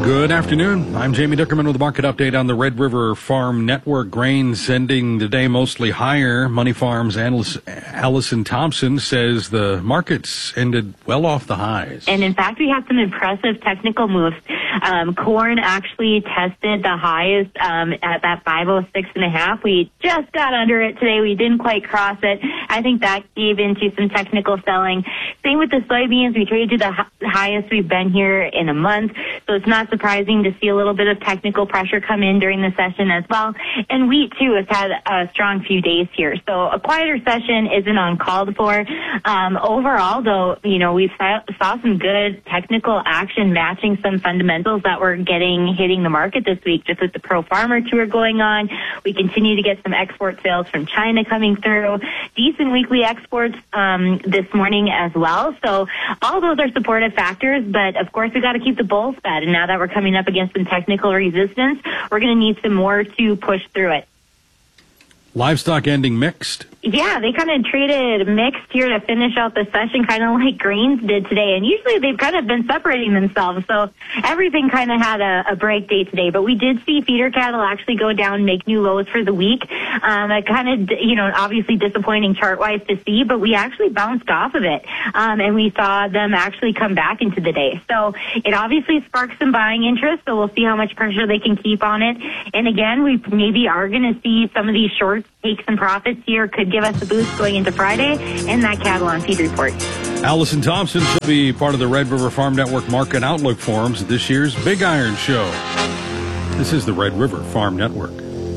Good afternoon. I'm Jamie Dickerman with the market update on the Red River Farm Network. Grains ending the day mostly higher. Money Farms analyst Allison Thompson says the markets ended well off the highs. And in fact, we had some impressive technical moves. Corn actually tested the highs at that 506.5. We just got under it today. We didn't quite cross it. I think that gave into some technical selling. Same with the soybeans. We traded to the highest we've been here in a month. So it's not surprising to see a little bit of technical pressure come in during the session as well. And wheat, too, has had a strong few days here. So a quieter session isn't uncalled for. Overall, though, we saw some good technical action matching some fundamentals that were hitting the market this week, just with the pro-farmer tour going on. We continue to get some export sales from China coming through. Decent weekly exports this morning as well. So all those are supportive factors, but of course we got to keep the bulls fed. And now that we're coming up against some technical resistance, we're going to need some more to push through it. Livestock ending mixed. Yeah, they kind of traded mixed here to finish out the session, kind of like grains did today. And usually they've kind of been separating themselves, so everything kind of had a break day today. But we did see feeder cattle actually go down, make new lows for the week. It kind of, obviously disappointing chart-wise to see, but we actually bounced off of it. And we saw them actually come back into the day. So it obviously sparked some buying interest, so we'll see how much pressure they can keep on it. And again, we maybe are going to see some of these shorts take some profits here, could give us a boost going into Friday, and that cattle on feed report. Allison Thompson should be part of the Red River Farm Network Market Outlook Forums at this year's Big Iron Show. This is the Red River Farm Network.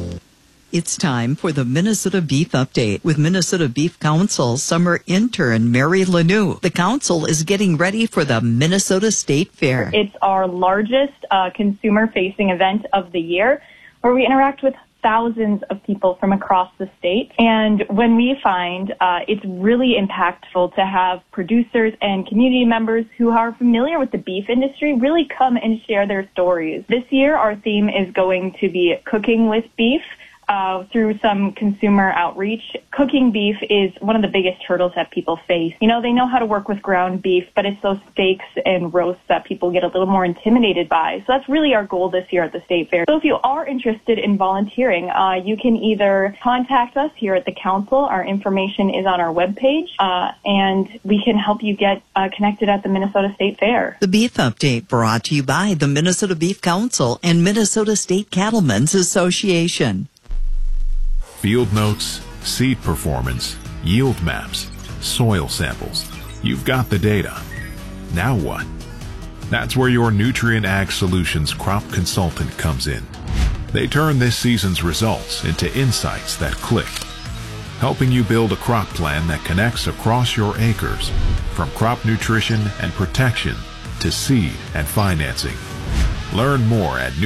It's time for the Minnesota Beef Update with Minnesota Beef Council summer intern Mary Lanou. The council is getting ready for the Minnesota State Fair. It's our largest consumer-facing event of the year, where we interact with thousands of people from across the state. And when we find it's really impactful to have producers and community members who are familiar with the beef industry really come and share their stories. This year, our theme is going to be cooking with beef. Through some consumer outreach. Cooking beef is one of the biggest hurdles that people face. They know how to work with ground beef, but it's those steaks and roasts that people get a little more intimidated by. So that's really our goal this year at the State Fair. So if you are interested in volunteering, you can either contact us here at the council. Our information is on our webpage, and we can help you get connected at the Minnesota State Fair. The Beef Update brought to you by the Minnesota Beef Council and Minnesota State Cattlemen's Association. Field notes, seed performance, yield maps, soil samples. You've got the data. Now what? That's where your Nutrien Ag Solutions crop consultant comes in. They turn this season's results into insights that click, helping you build a crop plan that connects across your acres, from crop nutrition and protection to seed and financing. Learn more at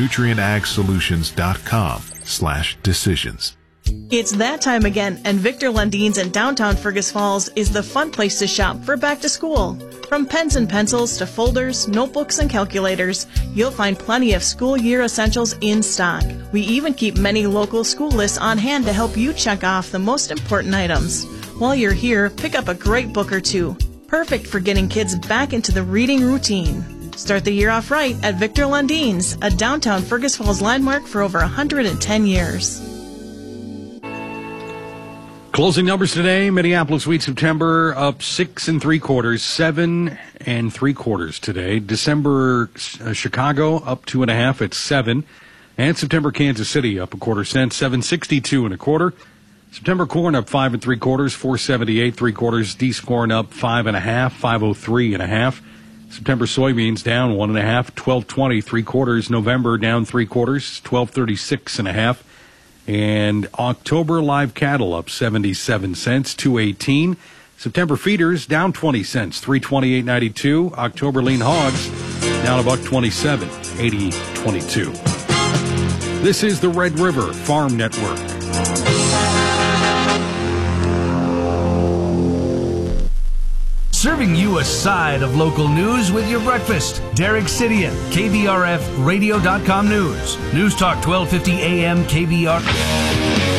nutrienagsolutions.com/decisions. It's that time again, and Victor Lundine's in downtown Fergus Falls is the fun place to shop for back to school. From pens and pencils to folders, notebooks, and calculators, you'll find plenty of school year essentials in stock. We even keep many local school lists on hand to help you check off the most important items. While you're here, pick up a great book or two. Perfect for getting kids back into the reading routine. Start the year off right at Victor Lundine's, a downtown Fergus Falls landmark for over 110 years. Closing numbers today, Minneapolis wheat September up 6 3/4, 7 3/4 today. December Chicago up 2.5 at 7, and September Kansas City up 1/4 cent, 7.62 1/4. September corn up 5 3/4, 4.78 3/4. Dees corn up 5.5, 5.03 1/2. September soybeans down 1.5, 12.20 3/4. November down 3/4, 12.36 1/2. And October live cattle up 77 cents, 2.18. September feeders down 20 cents, 328.92. October lean hogs down $1.27, 80.22. This is the Red River Farm Network. Serving you a side of local news with your breakfast. Derek Sidian, KBRF Radio.com News. News Talk 1250 AM KBR.